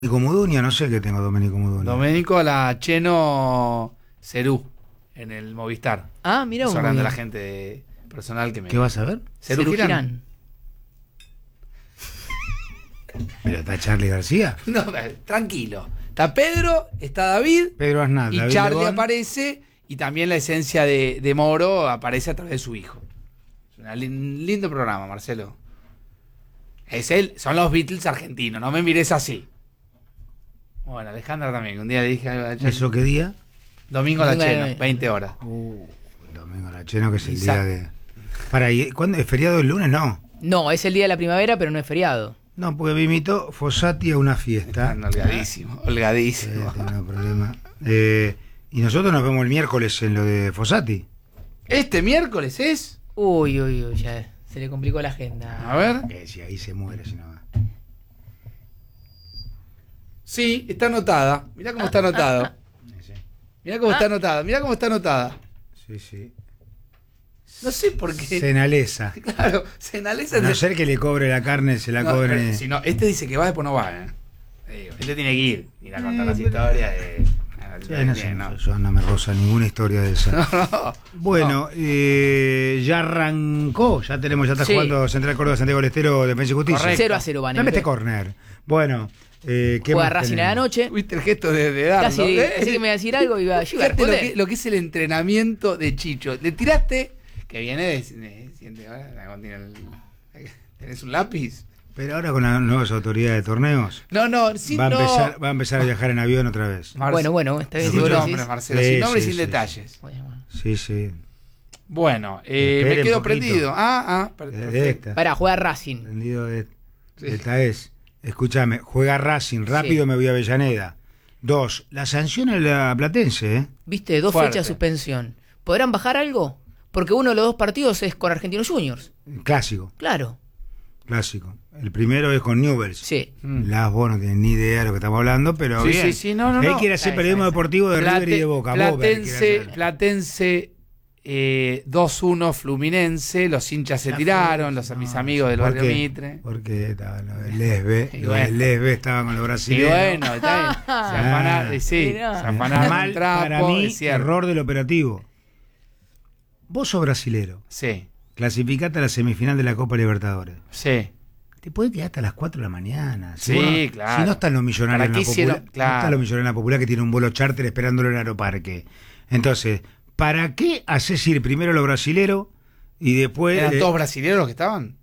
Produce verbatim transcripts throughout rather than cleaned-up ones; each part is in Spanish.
Domenico Muduña, no sé qué tengo Domenico Muduña. Domenico la Cheno Cerú en el Movistar. Ah, mira Eso un hablando de la gente de personal que me. ¿Qué vas a ver? Cerú Cerú Girán. Girán. Pero está Charly García. No, tranquilo. Está Pedro, está David Pedro Aznar. y David Charly Lebón. aparece y también la esencia de, de Moro aparece a través de su hijo. Es un lin- lindo programa, Marcelo. Es él, son los Beatles argentinos, no me mires así. Bueno, Alejandra también, que un día le dije algo a Charly. ¿Eso qué día? Domingo a la Domingo a la- Cheno, veinte horas. Uh, el domingo la Cheno, que es el Y día sa- de... Para, ¿y ¿cuándo es feriado el lunes? No. No, es el día de la primavera, pero no es feriado. No, porque me invitó Fossati a una fiesta. Están holgadísimo, Eh, holgadísimo. tengo problema. Eh, y nosotros nos vemos el miércoles en lo de Fossati. Este miércoles es. Uy, uy, uy, ya se le complicó la agenda. A ver. Eh, si ahí se muere, si no va. Sí, está anotada. Mirá cómo está anotado. Sí, Mirá cómo está anotada. Mirá cómo está anotada. sí, sí. No sé por qué. Senaleza. Claro, se analiza. A no ser que le cobre la carne, se la No, cobre. pero si no, este dice que va, después no va, ¿eh? Te digo, este tiene que ir. Ir a contar Eh, las pero- historias de. Sí, no sé, no. yo no me roza ninguna historia de esa. No. Bueno, eh, ya arrancó, ya tenemos, ya está Sí. jugando Central Córdoba, Santiago del Estero, Defensa y Justicia. Correcto. cero a cero van. Dame este córner. Bueno, eh, ¿qué Juega más Racing a la tenemos? noche. ¿Viste el gesto de, de darlo? Casi, ¿Eh? pensé que me iba a decir algo y iba, yo iba a Fíjate lo responder. que, lo que es el entrenamiento de Chicho. Le tiraste, que viene de. de- siente, ahora, tiene el- ¿Tenés un lápiz? Pero ahora con las nuevas autoridades de torneos, No, no, sí, va, a no. empezar, va a empezar a viajar en avión otra vez. Marce- Bueno, bueno, está bien. Sin si vos lo nombres, decís. Marcelo, Sí, sin nombres y sí, sin sí, detalles. Bueno, bueno. Sí, sí. Bueno, eh, me Esperen quedo un poquito. prendido. Ah, ah, per- De perfecto. esta. Para jugar Racing. Entendido de, Sí. de esta es. Escúchame, juega Racing, rápido Sí. me voy a Avellaneda. Dos, la sanción a la Platense, ¿eh? Viste, dos Fuerte. fechas de suspensión. ¿Podrán bajar algo? Porque uno de los dos partidos es con Argentinos Juniors. Clásico, Claro. clásico. El primero es con Newell's. Sí. Mm. Las vos no tienen ni idea de lo que estamos hablando, pero Sí, bien. sí, sí, no, no, Él no. quiere hacer Está bien, periodismo está bien. deportivo de River y Plate- de Boca. Boca quiere Platense, hacer. Platense eh, dos uno Fluminense. Los hinchas se La tiraron, los No, mis amigos del ¿por barrio qué? Mitre. Porque estaba lo del lesbe, Y lo bueno. del lesbe estaba con los Y brasileños. bueno, está bien. Se afanaron, sí, Mirá. se afanaron Mal un trapo, para mí, es cierto. error del operativo. Vos sos brasilero, Sí, clasificate a la semifinal de la Copa Libertadores. sí. Te podés quedar hasta las cuatro de la mañana. Sí, vos no- claro. Si no están los millonarios ¿Para en qué la hicieron? popular, Claro. no están los millonarios en la popular que tienen un vuelo charter esperándolo en el aeroparque. Entonces, ¿para qué haces ir primero los brasileros y después... ¿Eran eh, todos brasileños los que estaban?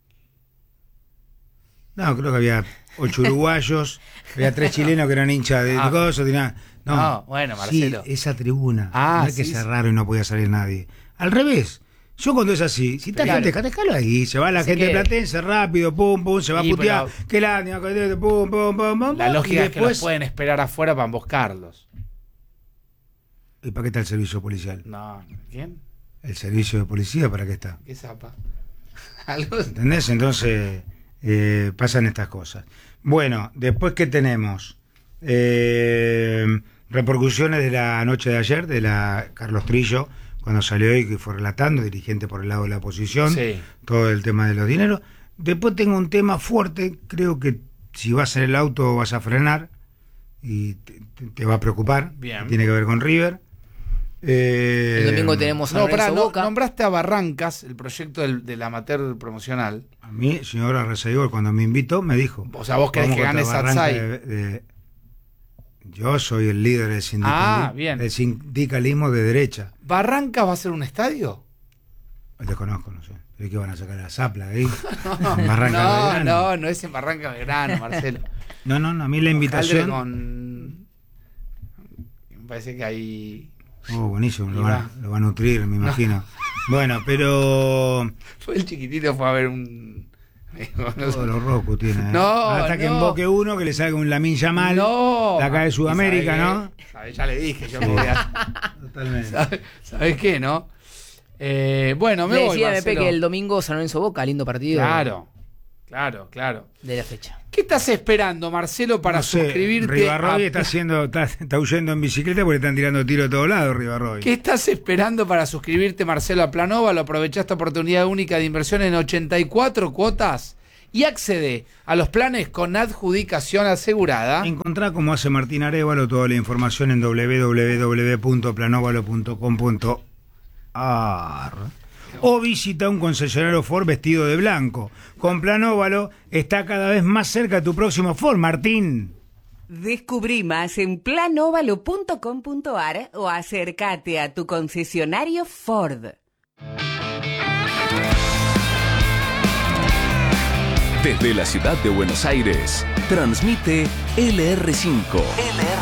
No, creo que había ocho uruguayos, había tres chilenos que eran hinchas de Ah. cosas. No, no, No, bueno, Marcelo. Sí, esa tribuna. Ah, no es que sí, cerraron y no podía salir nadie. Al revés. Yo cuando es así, si está Claro. gente, déjalo ahí, se va la Así gente de que- Platense rápido, pum, pum, se va a Sí, putear, pero- que lástima, que- pum, pum, pum, pum, La pum, lógica y es que los después, pueden esperar afuera para emboscarlos. ¿Y para qué está el servicio policial? No, ¿quién? El servicio de policía, ¿para qué está? ¿Qué zapa? Algo. ¿Entendés? Entonces eh, pasan estas cosas. Bueno, después ¿qué tenemos? Eh, repercusiones de la noche de ayer, de la Carlos Trillo, cuando salió y que fue relatando, dirigente por el lado de la oposición, Sí. todo el tema de los dineros. Después tengo un tema fuerte, creo que si vas en el auto vas a frenar y te, te- te va a preocupar, Bien. tiene que ver con River. Eh, El domingo tenemos a No, pará, Lorenzo no, Boca. nombraste a Barrancas, el proyecto del, del amateur promocional. A mí, señora Rezaigor, cuando me invitó, me dijo... O sea, vos querés vamos que gane contra Barranca Satsai. de- de- Yo soy el líder del sindicalismo, Ah, bien. del sindicalismo de derecha. ¿Barrancas va a ser un estadio? Desconozco, no sé. ¿Crees que van a sacar la zapla de ahí? No, En Barranca no, Belgrano. no, no es en Barranca Belgrano, Marcelo. No, no, no, a mí la invitación... Con... Me parece que hay... Oh, buenísimo, lo Y va, va. lo va a nutrir, me imagino. Bueno, pero... Fue el chiquitito, fue a ver un... no sé. Todos los Roku tiene. ¿eh? No, Hasta que no. emboque uno que le salga un Lamin Yamal. No. de acá de Y Sudamérica, sabe ¿no? que- sabe, ya le dije, yo me voy a... Totalmente. ¿Sabes sabe qué, no? Eh, bueno, me Le voy, decía a M P Marcelo. que el domingo San Lorenzo Boca, lindo partido Claro, claro, claro. de la fecha. ¿Qué estás esperando, Marcelo, para No sé, suscribirte Ribarroy a... está haciendo, está, está huyendo en bicicleta porque están tirando tiros de todos lados, Ribarroy. ¿Qué estás esperando para suscribirte, Marcelo, a Planova? Lo aprovechaste oportunidad única de inversión en ochenta y cuatro cuotas y accede a los planes con adjudicación asegurada. Encontrá como hace Martín Arévalo toda la información en doble u doble u doble u punto planovalo punto com punto a r o visita un concesionario Ford vestido de blanco. Con Planovalo está cada vez más cerca tu próximo Ford, Martín. Descubrí más en planovalo punto com punto a r o acércate a tu concesionario Ford. Desde la ciudad de Buenos Aires, transmite L R cinco. L R cinco.